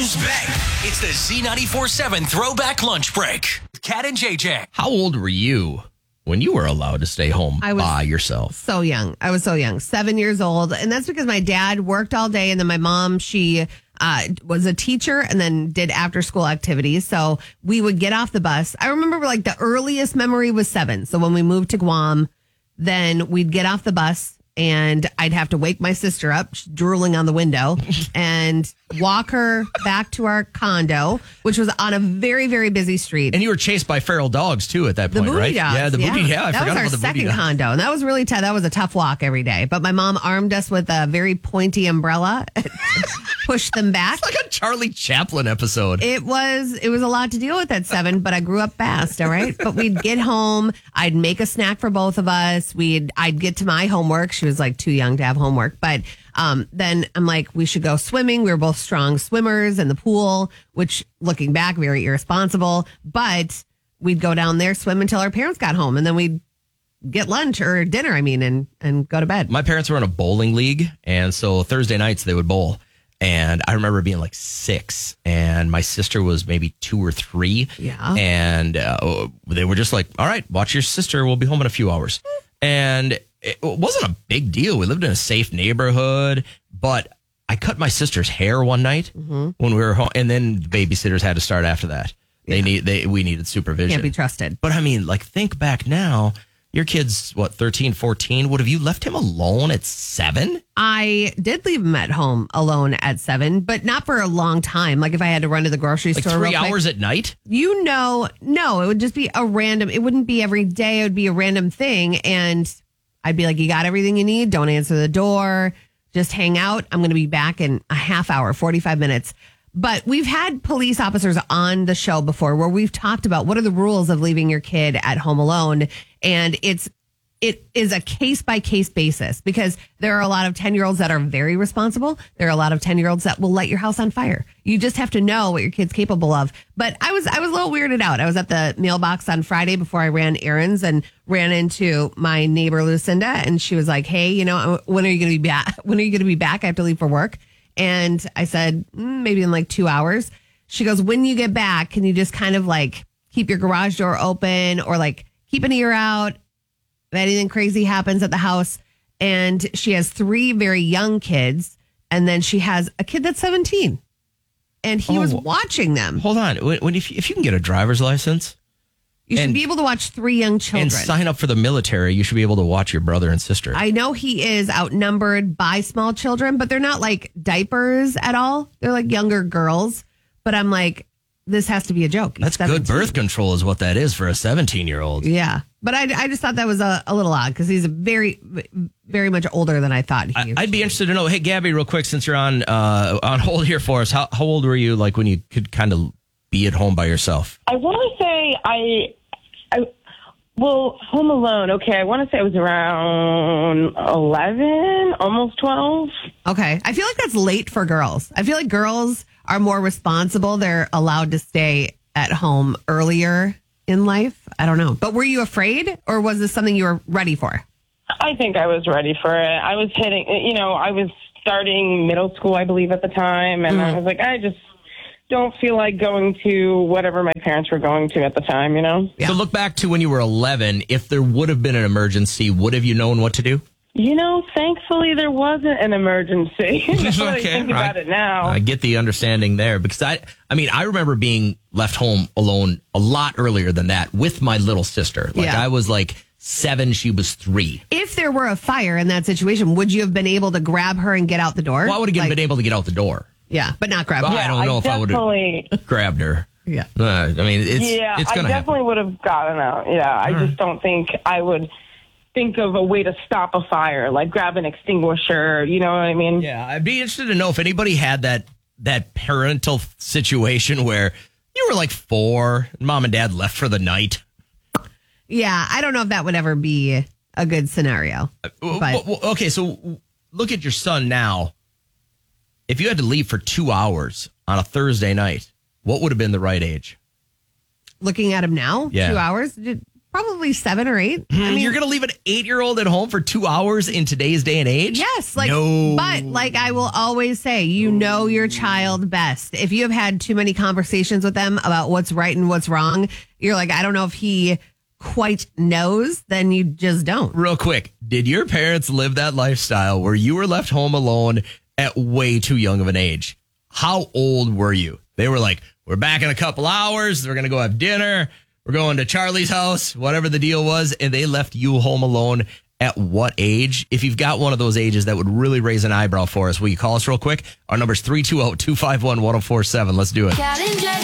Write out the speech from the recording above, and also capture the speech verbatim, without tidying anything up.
Who's back? It's the Z ninety-four seven Throwback Lunch Break. Cat and J J. How old were you when you were allowed to stay home I was by yourself? So young. I was so young, seven years old. And that's because my dad worked all day. And then my mom, she uh, was a teacher and then did after school activities. So we would get off the bus. I remember like the earliest memory was seven. So when we moved to Guam, then we'd get off the bus and I'd have to wake my sister up, drooling on the window, and walk her back to our condo, which was on a very, very busy street. And you were chased by feral dogs, too, at that The point, booty right? dogs. Yeah, the booty, yeah. I that forgot was our about the second booty dogs. condo. And that was really tough. That was a tough walk every day. But my mom armed us with a very pointy umbrella, pushed them back. It's like a Charlie Chaplin episode. It was it was a lot to deal with at seven, but I grew up fast, all right? But we'd get home, I'd make a snack for both of us. We'd I'd get to my homework. She was like too young to have homework. But um, then I'm like, we should go swimming. We were both strong swimmers in the pool, which looking back, very irresponsible. But we'd go down there, swim until our parents got home, and then we'd get lunch or dinner, I mean, and, and go to bed. My parents were in a bowling league, and so Thursday nights they would bowl. And I remember being like six, and my sister was maybe two or three. Yeah. And uh, they were just like, all right, watch your sister. We'll be home in a few hours. And it wasn't a big deal. We lived in a safe neighborhood, but I cut my sister's hair one night mm-hmm. when we were home, and then the babysitters had to start after that. They Yeah. need they we needed supervision. Can't be trusted. But I mean, like, think back now. Your kid's, what, thirteen, fourteen? Would have you left him alone at seven? I did leave him at home alone at seven, but not for a long time. Like if I had to run to the grocery Like store, three real quick. hours at night? You know, no, it would just be a random. It wouldn't be every day. It would be a random thing, and I'd be like, "You got everything you need. Don't answer the door. Just hang out. I'm going to be back in a half hour, forty-five minutes." But we've had police officers on the show before where we've talked about what are the rules of leaving your kid at home alone. And it's, it is a case by case basis because there are a lot of ten year olds that are very responsible. There are a lot of ten year olds that will light your house on fire. You just have to know what your kid's capable of. But I was, I was a little weirded out. I was at the mailbox on Friday before I ran errands and ran into my neighbor Lucinda. And she was like, "Hey, you know, when are you going to be back? When are you going to be back? I have to leave for work." And I said, mm, maybe in like two hours. She goes, "When you get back, can you just kind of like keep your garage door open or like keep an ear out if anything crazy happens at the house?" And she has three very young kids. And then she has a kid that's seventeen. And he Oh. was watching them. Hold on. When, when if, if you can get a driver's license You should and- be able to watch three young children. and sign up for the military, you should be able to watch your brother and sister. I know he is outnumbered by small children, but they're not like diapers at all. They're like younger girls. But I'm like, this has to be a joke. He's That's good seventeen. birth control is what that is for a seventeen-year-old. Yeah. But I, I just thought that was a, a little odd because he's a very, very much older than I thought he I, was. I'd be interested to know. Hey, Gabby, real quick, since you're on uh, on hold here for us, how, how old were you like when you could kind of be at home by yourself? I want to say I, I, well, Home Alone. Okay, I want to say I was around eleven, almost twelve. Okay. I feel like that's late for girls. I feel like girls are more responsible. They're allowed to stay at home earlier in life. I don't know. But were you afraid or was this something you were ready for? I think I was ready for it. I was hitting, you know, I was starting middle school, I believe, at the time, and I was like, I just don't feel like going to whatever my parents were going to at the time, you know? Yeah. So look back to when you were eleven. If there would have been an emergency, would have you known what to do? You know, thankfully there wasn't an emergency. Now that I think about it now. I get the understanding there because I, I mean, I remember being left home alone a lot earlier than that with my little sister. Like Yeah. I was like seven, she was three. If there were a fire in that situation, would you have been able to grab her and get out the door? Well, I would have Like- been able to get out the door. Yeah, but not grab Well, her. I don't know if I would definitely, have grabbed her. Yeah. Uh, I mean, it's yeah, it's I gonna happen. definitely would have gotten out. Yeah, I just don't think I would think of a way to stop a fire, like grab an extinguisher. You know what I mean? Yeah, I'd be interested to know if anybody had that that parental situation where you were like four, and mom and dad left for the night. Yeah, I don't know if that would ever be a good scenario. But Well, well, okay, so look at your son now. If you had to leave for two hours on a Thursday night, what would have been the right age? looking at him now, Yeah. two hours, Probably seven or eight. I mean, you're going to leave an eight-year-old at home for two hours in today's day and age? Yes. Like, no. But like I will always say, you know your child best. If you have had too many conversations with them about what's right and what's wrong, you're like, I don't know if he quite knows, then you just don't. Real quick, did your parents live that lifestyle where you were left home alone at way too young of an age? How old were you? They were like, we're back in a couple hours. We're going to go have dinner. We're going to Charlie's house, whatever the deal was. And they left you home alone at what age? If you've got one of those ages, that would really raise an eyebrow for us. Will you call us real quick? Our number's three two zero, two five one, one zero four seven. Let's do it.